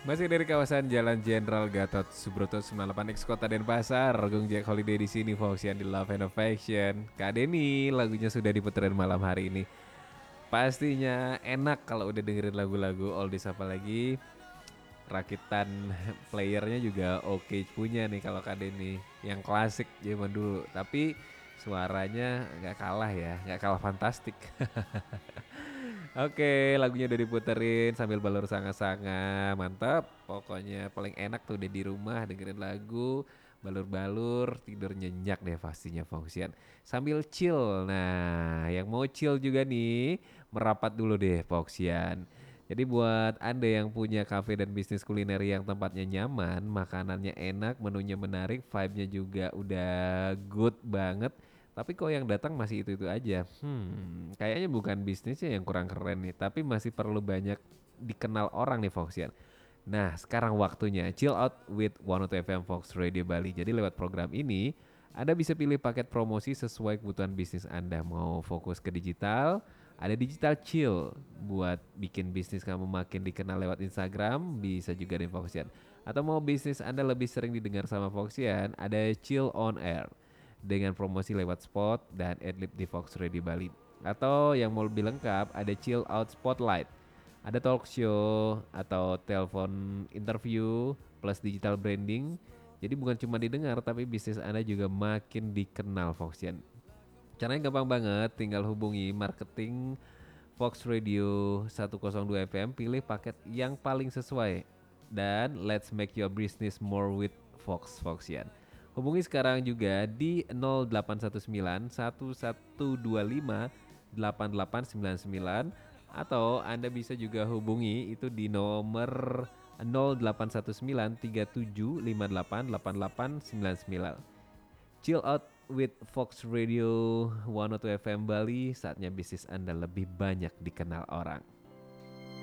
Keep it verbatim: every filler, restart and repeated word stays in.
Masih dari kawasan Jalan Jenderal Gatot Subroto sembilan puluh delapan X Kota Denpasar, Gung Jack Holiday di sini, Foxian di Love and Affection. Kak Denny, lagunya sudah diputerin malam hari ini. Pastinya enak kalau udah dengerin lagu-lagu oldies, apalagi rakitan playernya juga oke punya nih kalau Kak Denny. Yang klasik zaman dulu, tapi suaranya nggak kalah ya, nggak kalah fantastik. Oke, lagunya udah diputerin sambil balur sanga-sanga, mantap. Pokoknya paling enak tuh udah di rumah dengerin lagu, balur-balur, tidur nyenyak deh pastinya Fongsian. Sambil chill, nah yang mau chill juga nih, merapat dulu deh Fongsian. Jadi buat Anda yang punya kafe dan bisnis kuliner yang tempatnya nyaman, makanannya enak, menunya menarik, vibe-nya juga udah good banget. Tapi kok yang datang masih itu-itu aja. Hmm, kayaknya bukan bisnisnya yang kurang keren nih, tapi masih perlu banyak dikenal orang nih Foxian. Nah, sekarang waktunya chill out with one oh two F M Fox Radio Bali. Jadi lewat program ini, Anda bisa pilih paket promosi sesuai kebutuhan bisnis Anda. Mau fokus ke digital, ada digital chill buat bikin bisnis kamu makin dikenal lewat Instagram, bisa juga di Foxian. Atau mau bisnis Anda lebih sering didengar sama Foxian, ada chill on air dengan promosi lewat spot dan adlib di Fox Radio Bali. Atau yang mau lebih lengkap ada Chill Out Spotlight. Ada talk show atau telepon interview plus digital branding. Jadi bukan cuma didengar tapi bisnis Anda juga makin dikenal Foxian. Caranya gampang banget, tinggal hubungi marketing Fox Radio seratus dua F M, pilih paket yang paling sesuai dan let's make your business more with Fox Foxian. Hubungi sekarang juga di nol delapan satu sembilan satu satu dua lima delapan delapan sembilan sembilan atau Anda bisa juga hubungi itu di nomor nol delapan satu sembilan tiga tujuh lima delapan delapan delapan sembilan sembilan. Chill out with Fox Radio seratus dua F M Bali, saatnya bisnis Anda lebih banyak dikenal orang.